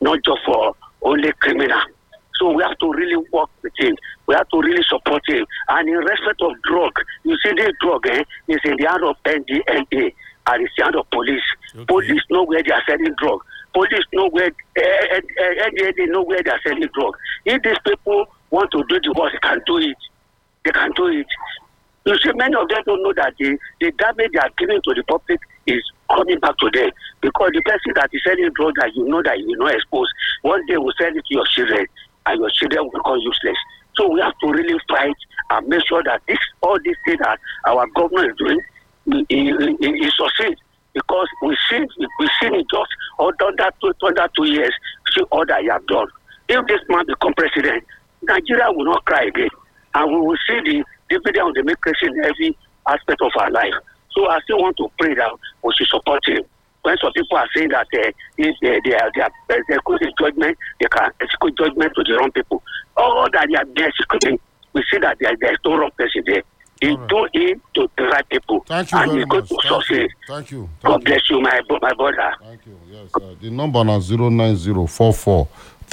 not just for only criminal. So we have to really work with him. We have to really support him. And in respect of drug, you see this drug is in the hand of NDLA and it's the hand of police. Okay. Police know where they are selling drug. Police know where, NDLA know where they are selling drug. If these people want to do the work, they can do it. They can do it. You see, many of them don't know that the damage they are giving to the public is coming back to them. Because the person that is selling drugs that you know that you will not expose, one day will sell it to your children, and your children will become useless. So we have to really fight and make sure that all these things that our government is doing, it succeeds. Because we've seen it just under 2 years, see all that you have done. If this man become president, Nigeria will not cry again. And we will see the dividend of democracy in every aspect of our life. So I still want to pray that we should support him. When some people are saying that if they are executing judgment, they can execute judgment to the wrong people. All that they are executing, we see that there is no wrong person there. He do it to the right people. Thank you very much. Thank you. God bless you, my brother. Thank you. Yes, the number now 09044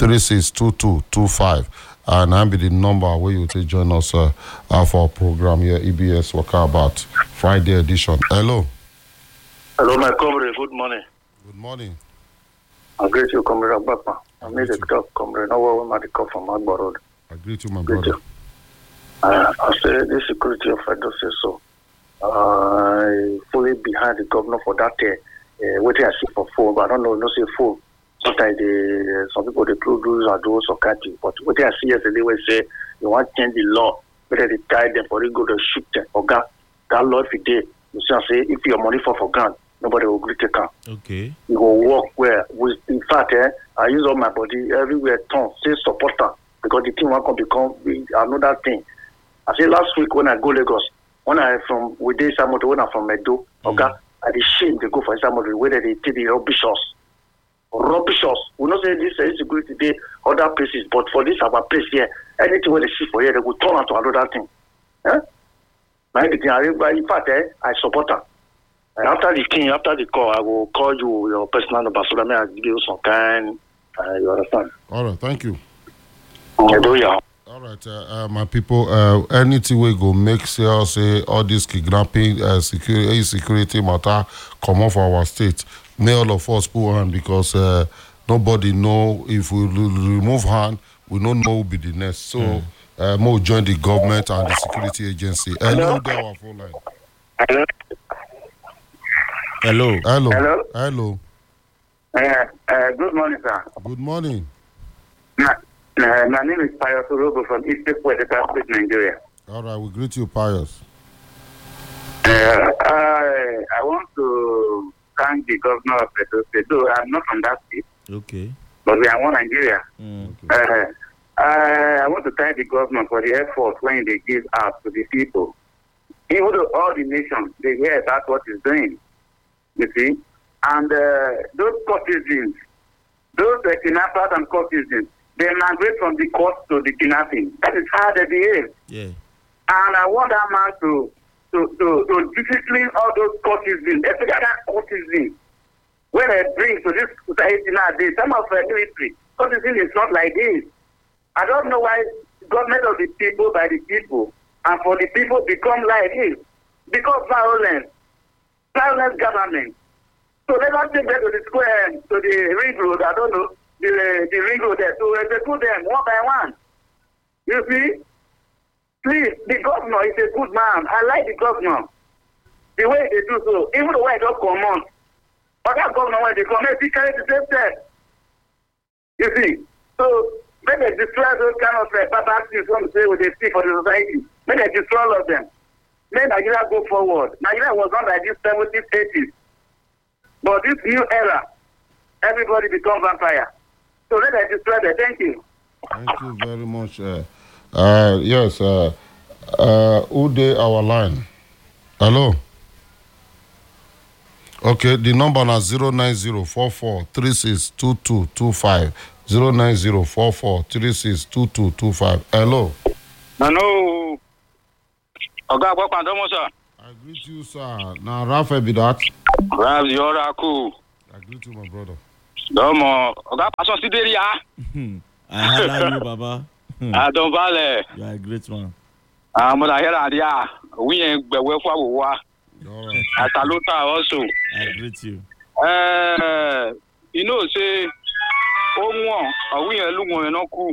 362225. And I'll be the number where you take join us for our program here, EBS Walkabout Friday edition. Hello. Hello, my comrade. Good morning. Good morning. I greet you, comrade Abapa. I made a talk, comrade. No one the call from Agbo Road. I greet you, my brother. I say the security of Edo say so. I fully behind the governor for that. What I see for phone, but I don't know. No say phone. Sometimes some people they prove rules and those or catching. But what I see yesterday was say you want to change the law, whether they tie them for they go to shoot them. Or that law if you did, you say if your money for gun, nobody will agree to come. Okay. You go walk where with in fact I use all my body everywhere turn say supporter because the thing won't become another thing. I say last week when I go Lagos, when I from within Samoto, when I'm from Medo, okay, I the shame they go for Samoto whether they take the rubbish us. We not say this insecurity day other places, but for this our place here, anything where they see for here, they will turn out to another thing. In fact, I support her. And after the call, I will call you your personal number so that I give you some kind. You understand? All right, thank you. All right, my people, anything we go make sure say all this kidnapping, security matter come off our state. May all of us put hand because nobody know if we remove hand, we don't know who will be the next. So, more join the government and the security agency. Hello, there our phone line. Hello. Good morning, sir. Good morning. My name is Pius Urobo from East Delta State, Nigeria. All right, we greet you, Pius. I want to thank the governor of Edo State. Though I'm not from that state. Okay. But we are one Nigeria. Okay. I want to thank the government for the effort when they give out to the people. Even though all the nations, they hear that's what he's doing. You see? And those courtesans, those kidnappers and courtesans, they migrate from the court to the kidnapping. That is how they behave. Yeah. And I want that man to discipline all those courtesans, especially that courtesans. When they bring to this society nowadays, some of the military, courtesan is not like this. I don't know why government of the people by the people and for the people become like this. Because violence government. So let us take them to the square, to the ring road, I don't know, the ring road there, to execute them one by one. You see? Please, the governor is a good man. I like the governor. The way they do so, even the way they don't come on. But that governor, when they come, they carry the same step. You see? So, when they destroy those kind of bad things, some say what they see for the society, when they destroy all of them, then Nigeria go forward. Nigeria was not like this 70s, 80s. But this new era, everybody become vampire. So let us destroy them. Thank you. Thank you very much. Yes, who dey our line? Hello? Okay, the number is 09044362225. 09044362225. Hello? Hello. Oga Bopandomo, sir. I greet you, sir. Now, Rafa be that. Ralph, you're cool. I greet you, my brother. Domo, Oga Pastor Sideria. I highlight you, Baba. I don't vale. You are a great man. I'm gonna hear idea. We ain't be well for wa. I salute her also. I greet you. You know, say, oh, we are looking no cool.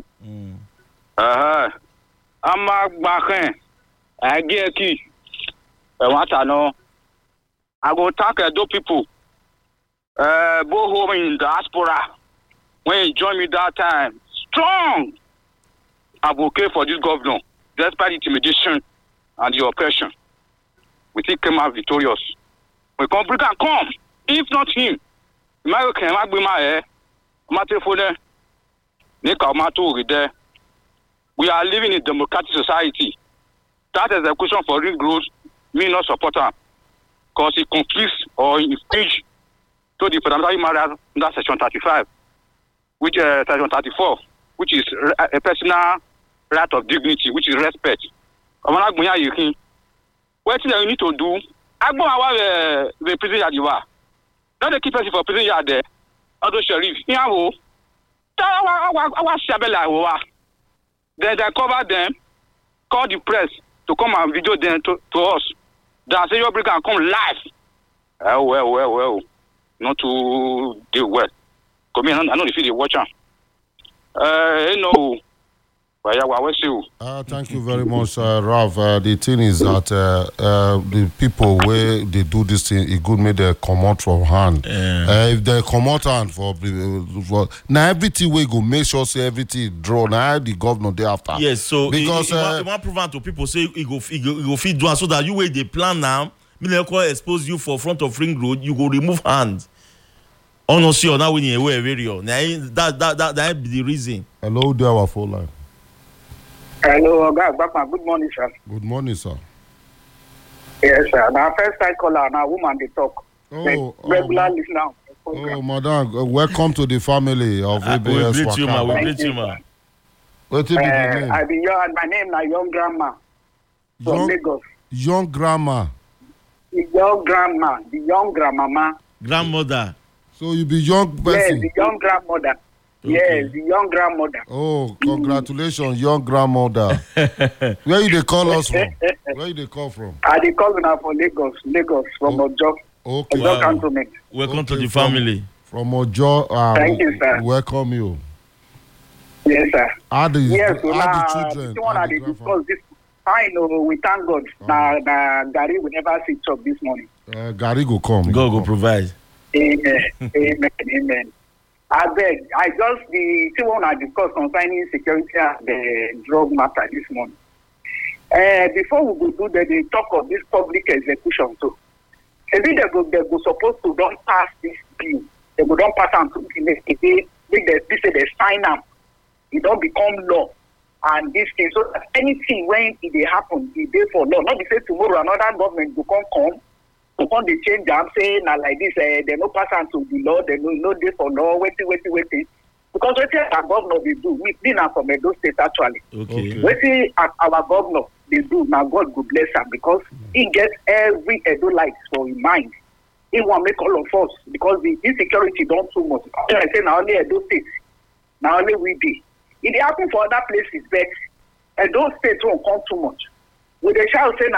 I'm back. I get key. I want to know. I go talk to those people. Both home in diaspora. When you join me that time, strong advocate for this governor, despite intimidation and the oppression. We still came out victorious. We can come. If not him, we are living in a democratic society. That is a question for ring growth. Me not support him because it conflicts or infringe to the fundamental human rights under section 35, which section 34, which is a personal right of dignity, which is respect. What do you need to do? I go our the prison yard you are. Not the keep person for prison yard there. Although sheriff, then they cover them, call the press to come and video them to us. That say your break can come live. Well. Not to do well. Come in, I know if you watch them. No. Thank you very much, Rav. The thing is that the people where they do this thing, it could make them come out from hand. If they come out hand for now, everything we go make sure say everything draw. Now the governor thereafter. Yes, so because you want prove to people say you go feed do so that you wait the plan now. Millennium expose you for front of ring road. You go remove hand. Honestly, or now when you away video. That be the reason. Hello, there our phone line. Hello, Oga. Good morning, sir. Good morning, sir. Yes, sir. Now, first time caller, now woman they talk. Regular listener. Oh, madam, welcome to the family of ABS. We greet you, ma. We greet you, ma. What is the name? I be young. My name is Young Grandma from Lagos. Young Grandma. The young grandma, the young grandmama. Grandmother. So you be young person. Yes, the young grandmother. Okay. Yes, the young grandmother. Oh, congratulations, young grandmother. Where you they call us from? Where you they call from? They call me now from Lagos, from Ojo. Okay. Ojo Cantonment. Welcome to the family. From Ojo. Thank you, sir. Welcome you. Yes, sir. How the children? Discuss this. I know, we thank God. Gary will never see chop this morning. Gary go come. God go provide. Amen. I beg. I just the thing want to discuss concerning security and the drug matter this morning. Before we go do that, they talk of this public execution too. Maybe they go supposed to don't pass this bill. They go don't pass them to make they sign up. It don't become law. And this thing, so that anything when it happen, it dey for law. Not be say tomorrow another government will come they change them, say now like this, they no pass on to the law, they no dey for law, waiting. Because what our governor they do, we been from Edo State actually. Okay. What our governor they do, now God go bless him because he gets every Edo light for his mind. He want make all of us because the insecurity don't too much. I say now only Edo State, now only we be. It happen for other places, but those states won't come too much. With the shall say,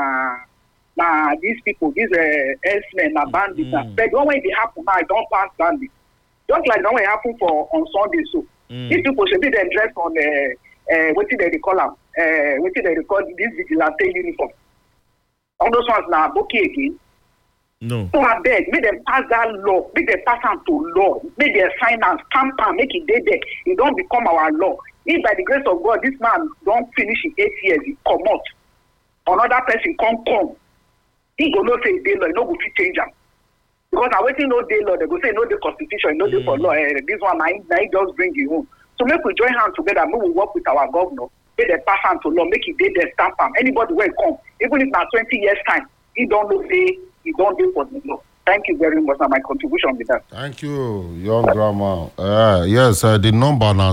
these people, these herdsmen, bandits, but when it happen, I don't pass bandits. Just like when it happen on Sunday, so these people should be then dressed on what did they call them? What did they call this vigilante uniform? All those ones now, Boki again. No. So I beg, make them pass that law, make them pass on to law, make their finance, stamp and make it there. It don't become our law. If by the grace of God, this man don't finish in 8 years, he come out. Another person come. He go not say day law, he no go fit change them. Because I waiting no day law, they go say no day constitution, no day for law. This one I just bring you home. So make we join hands together, we will work with our governor, make them pass on to law, make it there, stamp him. Anybody will come, even if now 20 years time, he don't know say you don't do for the law. Thank you very much. Now my contribution with that. Thank you, young grandma. Yes, the number now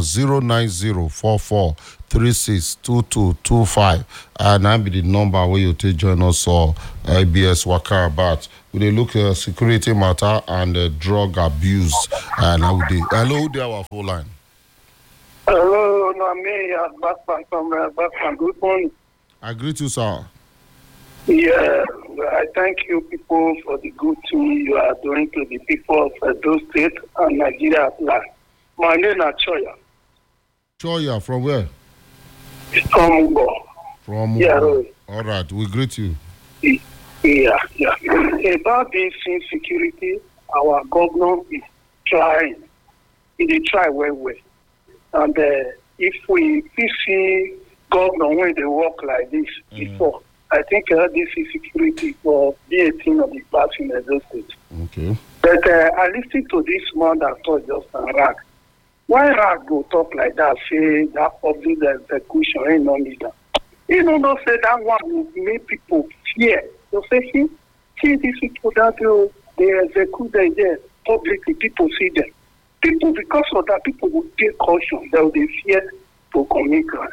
09044362225, and I be the number where you take join us or ABS Waka about. we dey look security matter and drug abuse. Nowadays. Hello, there our phone line. Hello, Nami, from good morning. I greet you, sir. Yeah, I thank you people for the good thing you are doing to the people of Edo State and Nigeria at large. My name is Choya. Choya, from where? From Ugo. From Yeah, all right, we greet you. Yeah. About this insecurity, our governor is trying. He try well. And if we see governor when they work like this before, I think this insecurity will be a thing of the past in Edo State. Okay. But I listened to this man that talk just on rag. Why rag go talk like that, say that public execution ain't no leader? You know, say that one will make people fear. You say, see these people that they execute them there publicly, people see them. People, because of that, people will take caution. They will be fear to commit crime.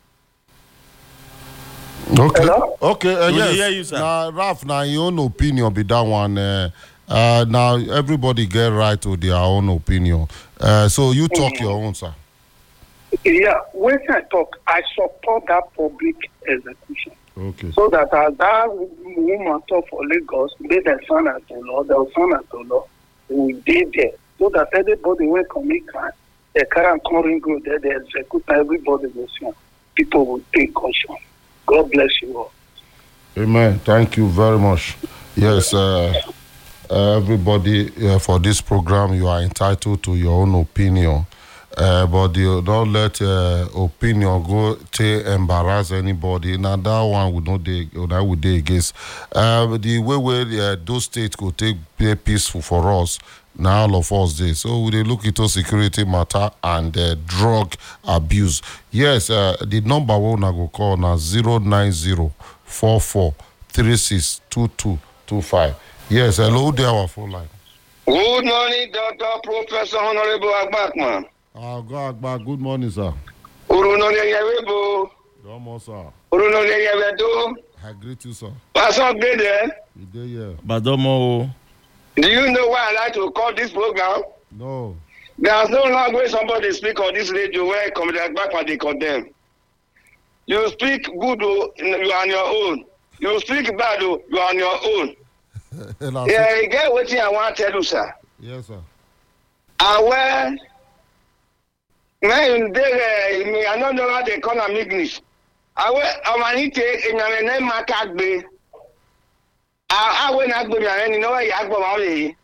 Okay. Hello? Okay. We Yes. hear you, sir. Now, Ralph, now your own opinion be that one. Now everybody get right to their own opinion. So you talk your own, sir. Yeah, when I talk, I support that public execution. Okay. So that as that woman talk for Lagos, they the son as the law, the son as the law, we did there. So that everybody will commit crime, the current calling good, they execute everybody will see. People will take caution. God bless you all. Amen. Thank you very much. Yes, everybody for this program, you are entitled to your own opinion. But you don't let opinion go to embarrass anybody. Now that one would not that would dey against. The way those states could take play peaceful for us. Now all of us dey. So we dey look into security matter and drug abuse. Yes, the number we una go call na 09044362225. Yes, hello there our phone line. Good morning, Dr. Professor Honorable Agbakman. Go Agba, good morning, sir. Urunoleyewebo. Domo, sir. Urunoleyewebo. I greet you, sir. Pastor Gbede. You dey here? Badomo. Do you know why I like to call this program? No. There's no language somebody speak on this radio where Commander Agbakman they condemn. You speak good, you are on your own. You speak bad, you are on your own. Yeah, you get what I want to tell you, sir. Yes, sir. Aware. Man, I don't know how they call them English. Amanite enyamene makagbe. Awe na gbe mi no ya gbo ma le.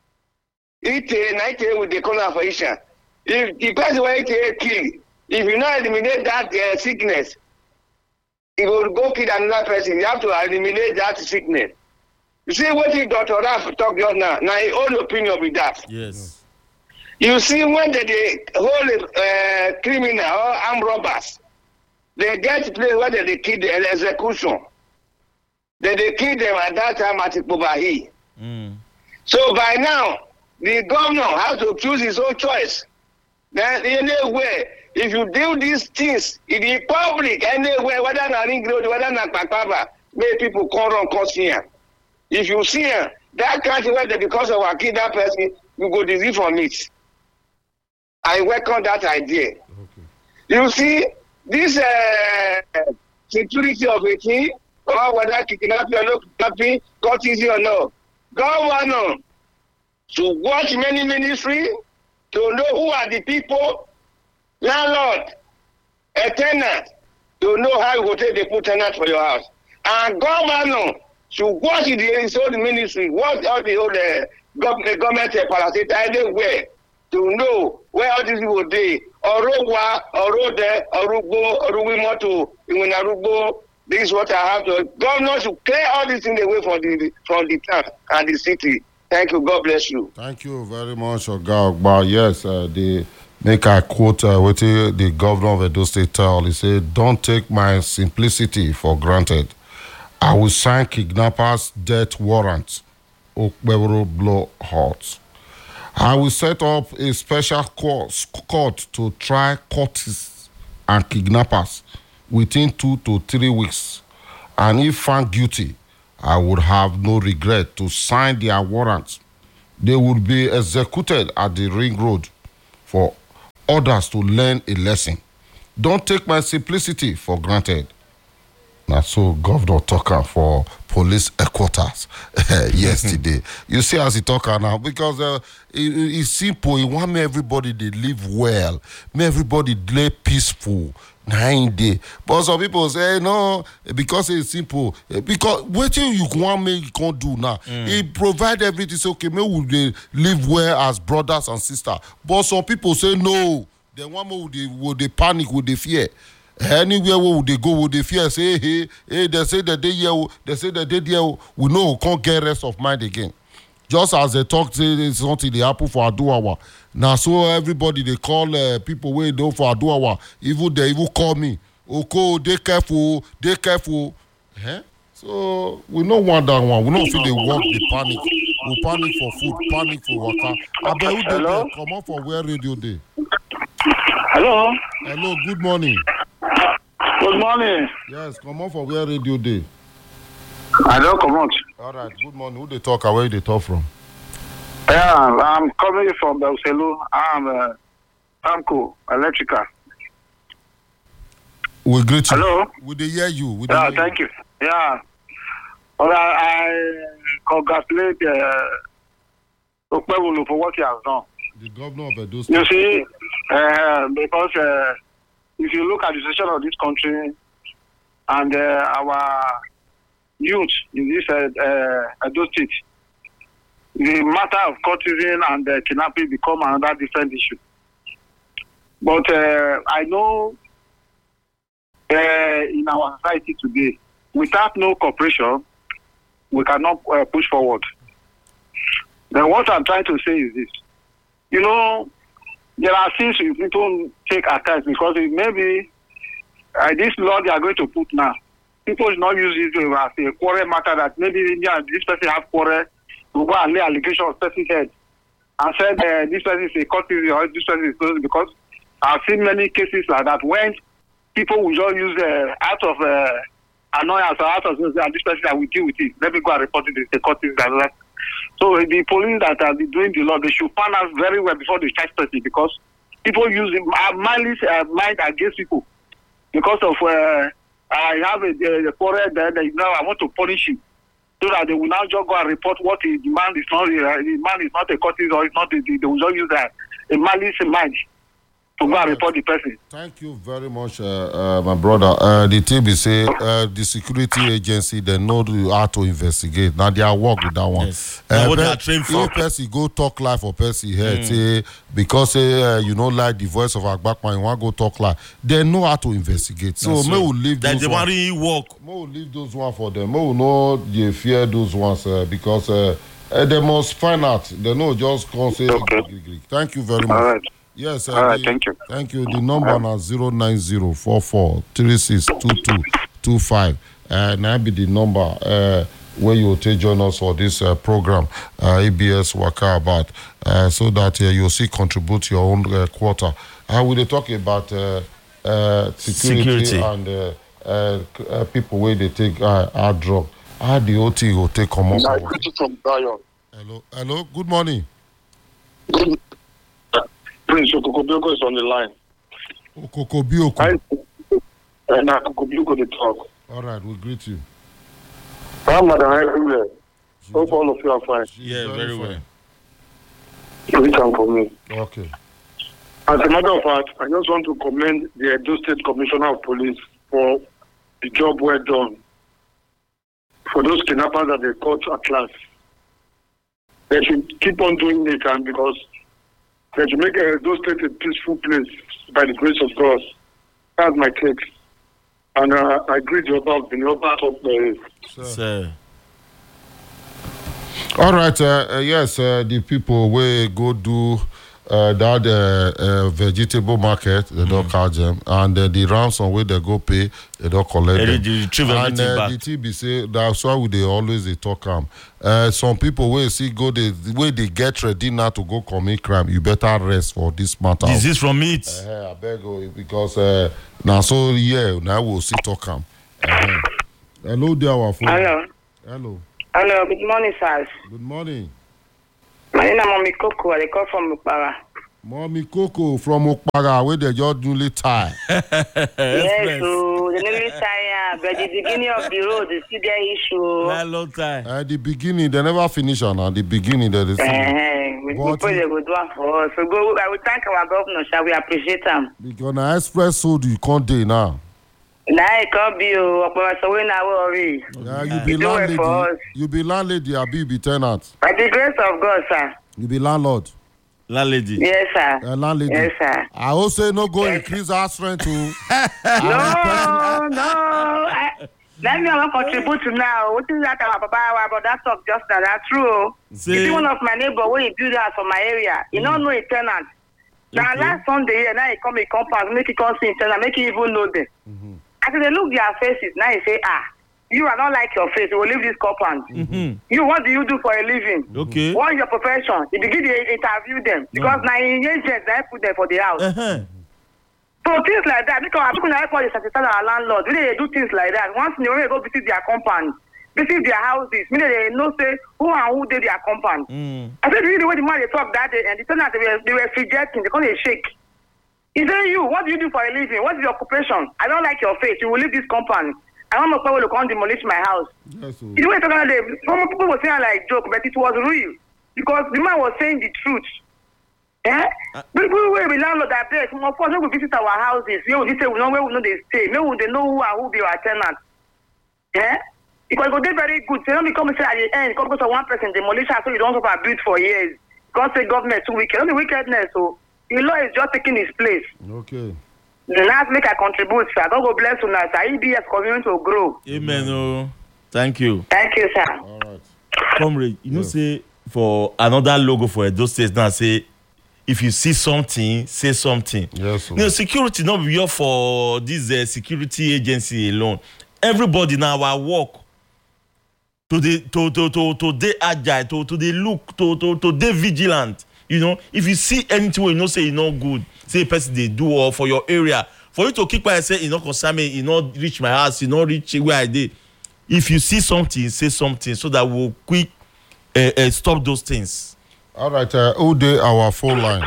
Ite na ite with the corner for Isha. If the person wey ite kill, if you not eliminate that sickness, it will go kill another person. You have to eliminate that sickness. You see what Dr. Raf talk just now. Now his own opinion with that. Yes. You see, when they hold criminal or armed robbers, they get to place where they kill the execution. They kill them at that time at Ipobahi. So by now, the governor has to choose his own choice. Then anyway, if you do these things in the public, anywhere, whether na ring road, whether na Kpakpaba, make people come run come see him. If you see him, that country where they because of a kill that person, you go disease from it. I welcome that idea. Okay. You see, this security of a thing, or whether kidnapping or no kidnapping, got easy or no. Governor to watch many ministry, to know who are the people, landlord, a tenant, to know how you go take the put tenant for your house. And governor to watch his own ministry, watch all the old government parasites anywhere, to know where all these people dey. Orogwa, Orode, Orugbo, Oruwimoto, Iwinarugbo. This is what I have to. Governors should clear all these things away from the town and the city. Thank you. God bless you. Thank you very much, Oga Ogba. Yes, the make I quote what the governor of Edo State tell. He said, "Don't take my simplicity for granted. I will sign kidnappers' death warrants. Okpeboro blow hot. I will set up a special court to try cultists and kidnappers within 2 to 3 weeks. And if found guilty, I would have no regret to sign their warrants. They would be executed at the ring road for others to learn a lesson. Don't take my simplicity for granted. Now, so Governor Tucker for police headquarters yesterday. You see as he talk now, because it's simple. He want me everybody they live well, me everybody live peaceful. 9 day. But some people say no, because it's simple. Because what you want me you can't do now. He provide everything. So okay, me would they live well as brothers and sisters. But some people say no. They want me would they panic, would they fear. Anywhere where would they go, would they fear? Say hey, they say that they say that they we know can't get rest of mind again. Just as they talk, say something they happen for Aduawa. Now, so everybody they call people where they for Aduawa. Even they even call me. Oko, they careful. So we don't want that one. We don't feel they work, they panic. We panic for food, panic for water. I bet who they come on for where radio day. Hello. Hello, good morning. Good morning. Yes, come on for where radio day. I don't come out. All right, good morning. Who they talk? Where they talk from? Yeah, I'm coming from Belcelo. I'm Amco Electrical. We greet you. Hello. Would they hear you? Thank you. Yeah. Well, I congratulate Okpebulu for what he has done. The governor of Edo State. You see, because if you look at the situation of this country and our youth in this Edo State, the matter of courtesan and kidnapping become another different issue. But I know in our society today, without no cooperation, we cannot push forward. Then what I'm trying to say is this. You know, there are things we people take at times because maybe this law they are going to put now, people should not use it as a quarrel matter that maybe this person have quarrel, will go and lay allegation on person's head and said this person is a courtesan or this person is close, because I've seen many cases like that when people will just use out of annoyance or out of this person that will deal with it. Let me go and report it. It's a courtesan. So the police that are doing the law, they should plan out very well before they charge person, because people use malice mind against people because of I have a quarrel there that I want to punish him, so that they will now just go and report what the man is not. The man is not a courtesan, or it's not. They will just use a malice mind to go and report the person. Thank you very much, my brother. The team is say the security agency they know how to investigate. Now they are work with that one. Yes. What they are trained for. If person go talk live for person here, say because you know like the voice of Agbakman, you want go talk live. They know how to investigate. So may we leave those ones. They work. May we leave those ones for them. May we know they fear those ones because they must find out. They know just come say. Okay. Thank you very much. All right. Yes, all right, thank you. Thank you. The number now 09044362225. Now be the number where you will take join us for this program, ABS Waka About, so that you'll see contribute your own quota. We'll talk about security and people where they take hard drug. How the OT will take come up. Hello. Good morning. Prince Okokobioko is on the line. Okokobioko. And Okokobioko the talk. All right, we'll greet you. I'm Madam everywhere. Hope all of you are fine. Yeah, very well. You come for me. Okay. As a matter of fact, I just want to commend the Edo State Commissioner of Police for the job well done. For those kidnappers that they caught at last. They should keep on doing it, and because they should make Edo State a peaceful place by the grace of God. That's my take. And I greet you about the number of the. Sir. All right. Yes, the people will go do that vegetable market, they don't catch them, and the ransom where they go pay, they don't collect them. And the TB say that's why they always talk some people will see go the way they get ready now to go commit crime. You better rest for this matter. Disease from it. I beg you, because now so yeah now we'll see talk Hello there, our phone. Hello. Hello, good morning, sirs. Good morning. My name is Mommy Coco. I call from Mupara. Mommy Coco from Okpara, where they just newly tie. Yes, so the newly tie, but the beginning of the road is still the issue. That long time. At the beginning, they never finish on. At the beginning, they We pray they will do one for us. So go. I will thank our governor. Shall we appreciate him? Because na express road you can't do now. Now it can't be Okpara, so we now worry. Yeah, you be landlady. You be landlady, or you be tenant. By the grace of God, sir. You be landlord. Landlady. Yes, sir. Landlady. Yes, sir. I also no go increase house rent too. No. Let me contribute to now. What is that about that talk just now? That's true. See one of my neighbor when he build house for my area. You don't know a tenant. Now last Sunday, now he come a compound, make it come see tenant, make it even know them. After they look their faces, now he say, you are not like your face. You will leave this compound. You, what do you do for a living? Okay. What is your profession? You begin to interview them because now in agents they put them for the house. So things like that, because people like for the satisfy our landlord, when they do things like that, once they go visit their compound, visit their houses, meaning they know say who and who did their compound. I said really when the man they talk that day and the tenants they were rejecting, they call it shake. He said, you, what do you do for a living? What is your occupation? I don't like your face. You will leave this compound. I want my people to come demolish my house. Yes, sir. You know what I'm talking about? Some people were saying like joke, but it was real because the man was saying the truth. We landlord that place. Of course, when we visit our houses, we will say we know where we know they stay. Maybe they know who and who be our tenants. Because it was very good. So don't become say at the end, because of one person demolish house, so you don't have build for years. Because the government too wicked. Only wickedness. So the law is just taking its place. Okay. The last make I contribute, sir. God will bless you now, sir. EBS continue to grow. Amen. Oh, thank you. Thank you, sir. All right. Comrade, you know, say for another logo for Edo State now, say if you see something, say something. Yes, sir. You know, security not be here for this security agency alone. Everybody now our work to the agile, to the look, to the vigilant. You know, if you see anything where you know say it's not good, say a person they do or for your area, for you to keep quiet, say, you know, concern me, you not reach my house, you not reach where I did. If you see something, say something so that we'll quick stop those things. All right. Who day our phone line?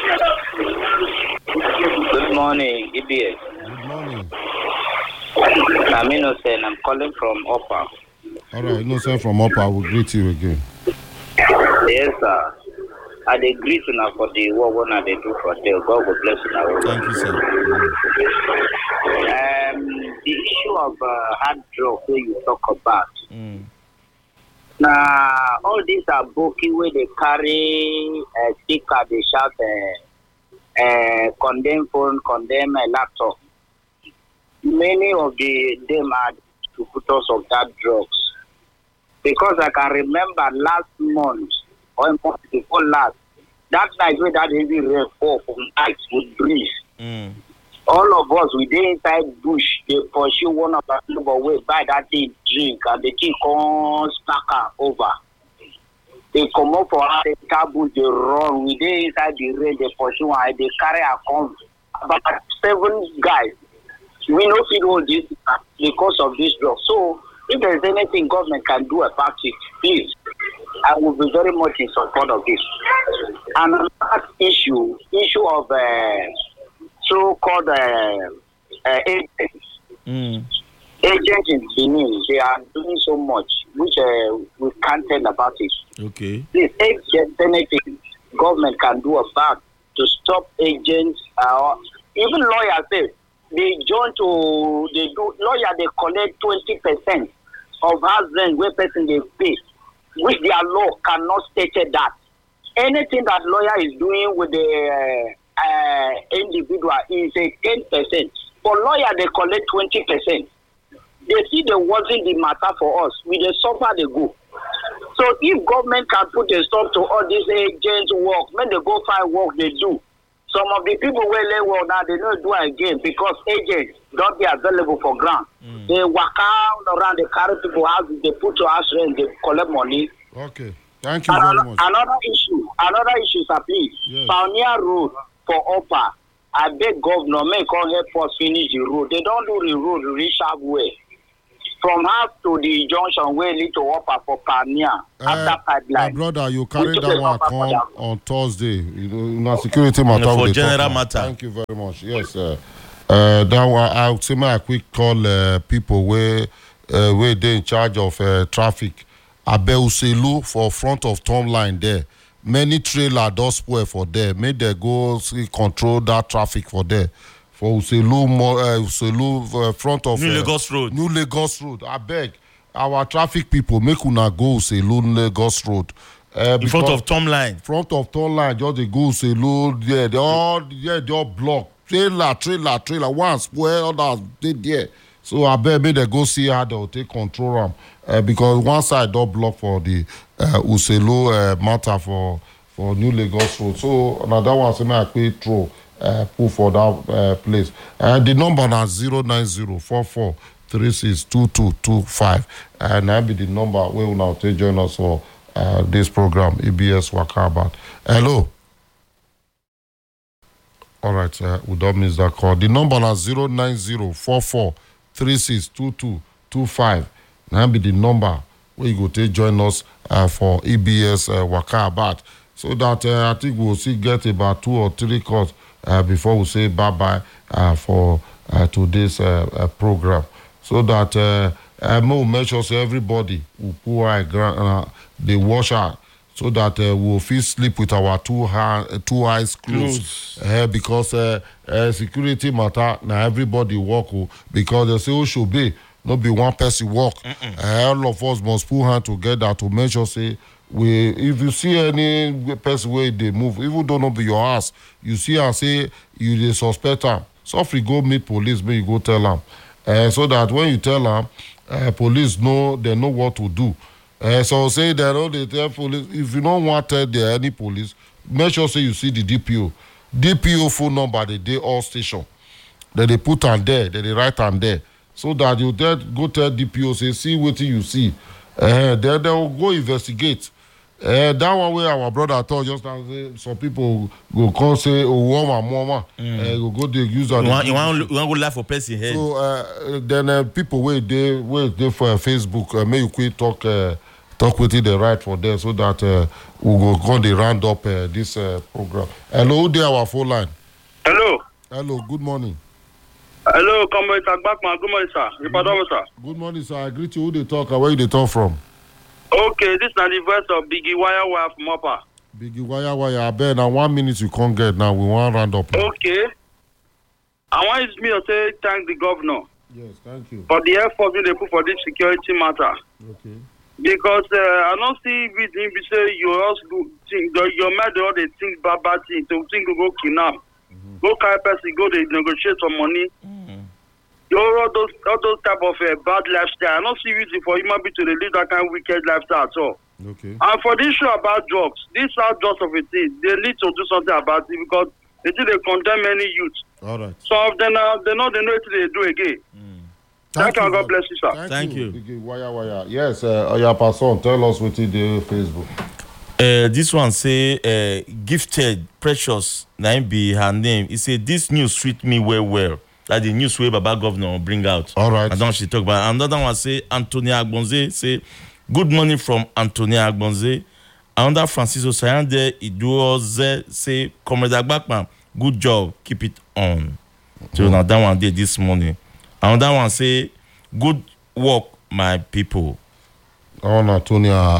Good morning, EBS. Good morning. I'm Innocent. I'm calling from Upper. All right. Innocent from Upper. I will greet you again. Yes, sir. I agree to now for the work when they do for them. God will bless you now. Thank you, sir. The issue of hard drug where you talk about. Now, all these are booking where they carry a sticker, they shout condemn phone, condemn laptop. Many of them are distributors of that drugs. Because I can remember last month, or a month before last, that night where that heavy rain fall from night with breeze. All of us, we dey inside bush, they pursue one of our neighbor way, buy that thing, drink, and the thing come stack over. They come up for us, they taboo, they run, we dey inside the rain, they pursue one, they carry a come. About 7 guys. We know feel all this because of this drug. So, if there is anything government can do about it, please, I will be very much in support of this. And another issue of so-called agents. Agents in Benin, they are doing so much, which we can't tell about it. Okay. Please, if there's anything government can do about to stop agents, even lawyers say, they collect 20% of house rent where person they pay, which their law cannot state that. Anything that lawyer is doing with the individual is a 10%. For lawyer, they collect 20%. They see they wasn't the matter for us. We just suffer the go. So if government can put a stop to all these agents work, when they go find work, they do. Some of the people where they work now, they don't do it again because agents don't be available for grant. They walk out around, they carry people houses, they put to house rent, they collect money. Okay. Thank you very much. Another issue, sir, please. Yes. Pioneer Road for Upper. I beg governor, may come help us finish the road. They don't do the road reach halfway. from house to the junction wey lead to Upper for Pamia after pipeline. My brother, you carry that one come on Thursday. You know, security matter. For general matter. Thank you very much. Yes, that one I would say my quick call people where they in charge of traffic. Abeuselu for front of Tom line there. Many trailer does spoil for there. May they go control that traffic for there. For Uselu front of New Lagos Road. New Lagos Road. I beg our traffic people make una go Uselu Lagos Road. In front of Tom line. Front of Tom line, just they go Uselu. Yeah, they all block. Trailer. One spoil, others they there. So I bet they go see how they'll take control them. Because one side don't block for the Uselu matter for New Lagos Road. So another one say me I quick throw. Pull for that place. The number is 09044362225. And that be the number where we now take join us for this program, EBS Wakabat. Hello. All right, we don't miss that call. The number is 09044362225. That be the number where you go take join us for EBS Wakabat. So that I think we'll see get about 2 or 3 calls before we say bye-bye for today's program. So that we'll make sure everybody will pour the washer so that we'll feel sleep with our two eyes closed. Because security matter, now everybody walk because they say, oh, should be, not be one person walk. All of us must put hands together to make sure say, if you see any person where they move, even though not be your house, you see and say you the suspect them. So if you go meet police, maybe you go tell them. So that when you tell them, police know they know what to do. So say they know they tell police. If you don't want to tell any police, make sure say you see the DPO. DPO phone number they all station. That they put on there, that they write on there. So that you go tell DPO say see what you see. Then they will go investigate. That one way our brother told just now, some people go call say, oh, mama, go they use that. You want to go laugh for person head. So then people wait there for Facebook, may you quick talk with the right for them so that we go they round up this program. Hello, who there our phone line? Hello, good morning. Hello, Comrade Agbakman. Good morning, sir. Sir. Good morning, sir. I greet you. Who they talk? Where they talk from? Okay, this is the voice of Biggie Wire from Upper. Biggie Wire. I bet now 1 minute you can't get now. We want round up. Now. Okay. I want me to say thank the governor. Yes, thank you. For the effort they put for this security matter. Okay. Because I don't see with him say you also think your mother all they think bad things. So think you go kidnap. Go carry person, go they negotiate some money. All those type of bad lifestyle. I don't see reason for human being to live that kind of wicked lifestyle at all. Okay. And for this show about drugs, these are drugs of a thing. They need to do something about it because they condemn many youth. All right. So they know what they do again. Thank you. God bless you, sir. Thank you. Biggie Wire. Yes, your person, tell us what you do Facebook. This one say gifted precious na be her name. He say this news treat me well. That the news way Baba governor bring out. All right. And then she talk about another one say Antonia Agbonze say good morning from Antonia Agbonze. Another Francisco Sayande Iduoze say Comrade Agbakman, good job, keep it on. So now that one did this morning. Another one say good work, my people. Antonia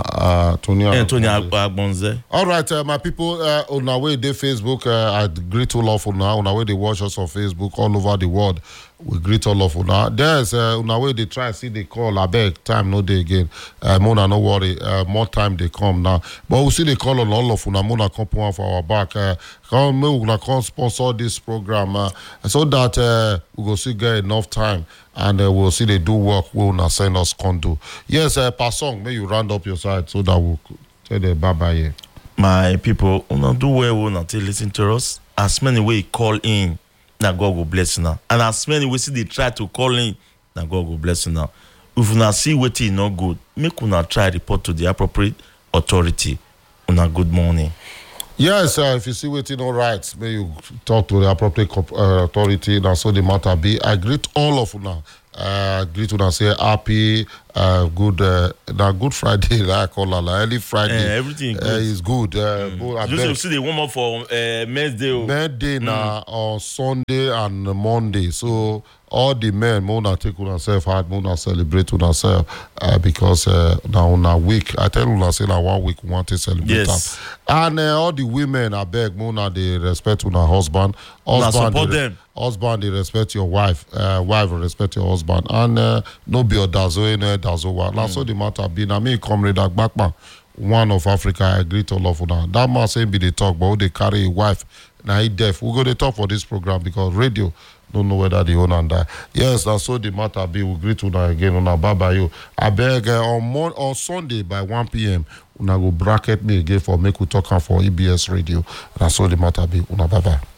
Agbonze. All right, my people, on our way, they Facebook, I greet all of you now. On our way, they watch us on Facebook all over the world. We greet all of you now. There's, on our way, they try see they call. I beg, time no day again. More no worry, more time they come now. But we see they call on all of you now. More come for our back. Come sponsor this program so that we go see get enough time. And we'll see they do work. We'll not send us condo. Yes, Pasong, may you round up your side so that we'll tell the bye-bye here. My people, we not do well, we not listen to us. As many way call in, now God will bless you now. And as many way see they try to call in, now God will bless you now. If you not see what is not good, make you not try report to the appropriate authority. Una good morning. Yes, if you see waiting all right, may you talk to the appropriate authority and so the matter be. I greet all of you now Greet una say happy, good, good Friday. Like I call her, like early Friday. Everything is good. Just see the warm up for Men's Day. Men's Day now on Sunday and Monday. So all the men, Mona take on herself hard, Mona celebrate on herself because now on a week, I tell you, say now 1 week we want to celebrate. Yes. And all the women, I beg, Mona, they respect on her husband. Support them. Husband, they respect your wife. Wife, respect your husband. And no be a dazo, no dazo. Now so the matter be, now me comrade Backman, one of Africa, I agree to love for that. That man say be they talk, but they carry a wife. Now he deaf. We go to talk for this program because radio don't know whether the owner and die. Yes, that's so the matter be. We greet una again on bye you. I beg on Sunday by 1 p.m. Una go bracket me again for make we talk for EBS radio. That's so the matter be. Una bye.